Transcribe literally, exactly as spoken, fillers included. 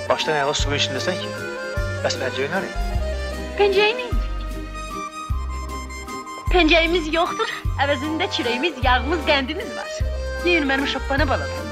Başdan ayağa suyun içindəsən ki, bəs pəncəyi nədir? Pencəyi neyir? Pencəyimiz yoxdur, əvəzində çörəyimiz, yağımız, qəndimiz var. Yeyin mənim şoppana baladır.